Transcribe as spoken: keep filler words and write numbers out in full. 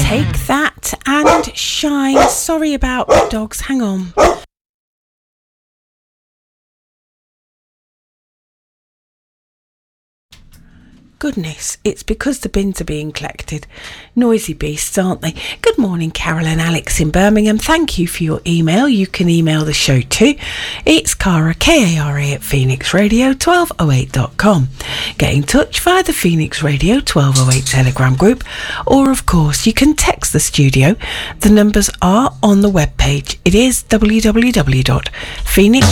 Take That and Shine. Sorry about the dogs, hang on. Goodness, it's because the bins are being collected. Noisy beasts, aren't they? Good morning, Carol and Alex in Birmingham. Thank you for your email. You can email the show too. It's Cara, K A R A, at phoenix radio twelve oh eight dot com. Get in touch via the Phoenix Radio twelve oh eight Telegram group, or of course you can text the studio. The numbers are on the webpage. It is w w w dot phoenix